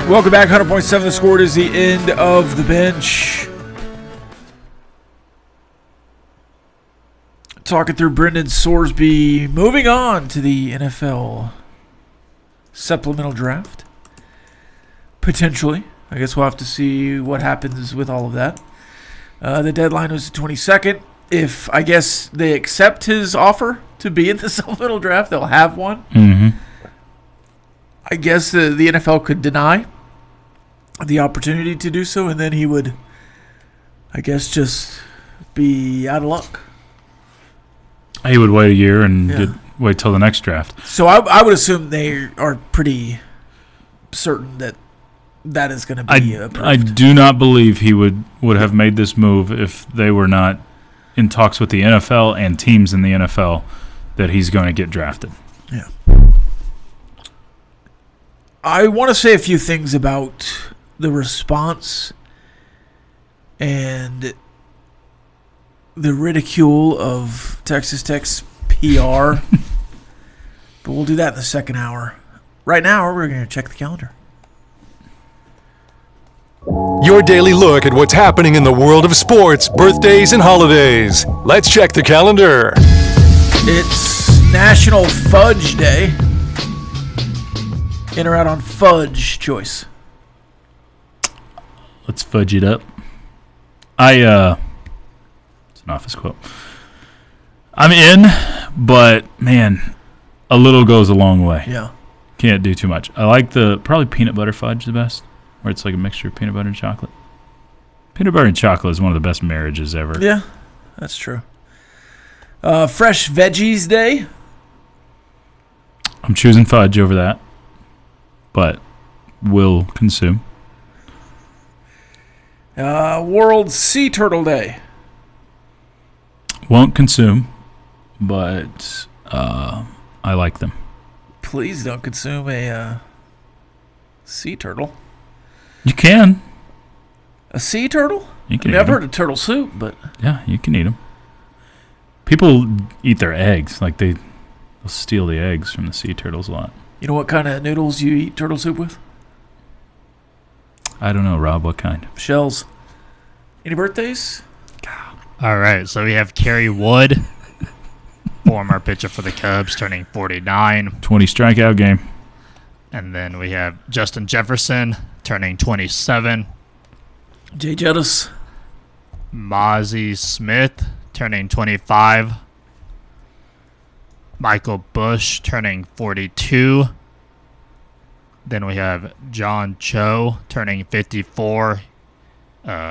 Welcome back. 100.7 The Score. Is the end of the bench. Talking through Brendan Sorsby. Moving on to the NFL supplemental draft. Potentially. I guess we'll have to see what happens with all of that. The deadline was the 22nd. If, I guess, they accept his offer to be in the supplemental draft, they'll have one. Mm-hmm. I guess the NFL could deny the opportunity to do so, and then he would, I guess, just be out of luck. He would wait a year and wait till the next draft. So I would assume they are pretty certain that is going to be approved. I do not believe he would have made this move if they were not in talks with the NFL and teams in the NFL that he's going to get drafted. Yeah. I want to say a few things about the response and the ridicule of Texas Tech's PR. But we'll do that in the second hour. Right now, we're going to check the calendar. Your daily look at what's happening in the world of sports, birthdays, and holidays. Let's check the calendar. It's National Fudge Day. In or out on fudge choice? Let's fudge it up. It's an office quote. I'm in, but man, a little goes a long way. Yeah. Can't do too much. I like probably peanut butter fudge the best, where it's like a mixture of peanut butter and chocolate. Peanut butter and chocolate is one of the best marriages ever. Yeah, that's true. Fresh Veggies Day. I'm choosing fudge over that, but will consume. World Sea Turtle Day. Won't consume, but I like them. Please don't consume a sea turtle. You can. A sea turtle? You can. I've heard of turtle soup, but yeah, you can eat them. People eat their eggs, like they'll steal the eggs from the sea turtles a lot. You know what kind of noodles you eat turtle soup with? I don't know, Rob. What kind? Shells. Any birthdays? All right, so we have Kerry Wood, former pitcher for the Cubs, turning 49. 20 strikeout game. And then we have Justin Jefferson, turning 27. Jay Jettis. Mozzie Smith, turning 25. Michael Bush, turning 42. Then we have John Cho, turning 54.